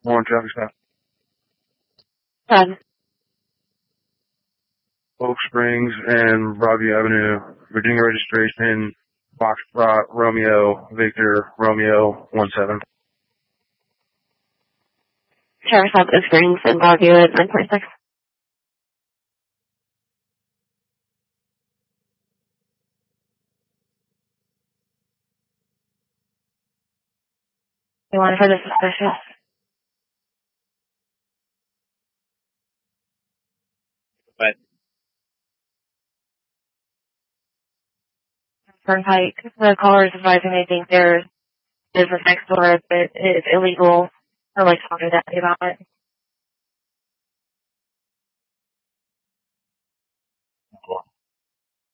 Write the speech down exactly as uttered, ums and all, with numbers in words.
One traffic stop. Ten. Oak Springs and Broadview Avenue, Virginia registration, Foxtrot, Romeo, Victor, Romeo, one seven. Traffic stop Oak Springs and Broadview at nine point six. You want for the suspicious? But Turnpike. The caller is advising they think there's business next door, but it's illegal. Or like talking to that about it.